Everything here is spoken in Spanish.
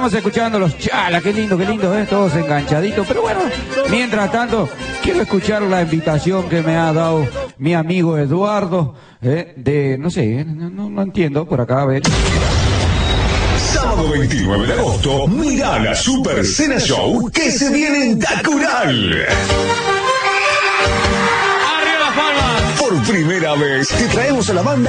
estamos escuchando los Chala, qué lindo, todos enganchaditos. Pero bueno, mientras tanto, quiero escuchar la invitación que me ha dado mi amigo Eduardo, no sé, no entiendo, por acá, a ver. Sábado 29 de agosto, mira la Super Cena Show que se viene en Tacural. ¡Arriba las palmas! Por primera vez te traemos a la banda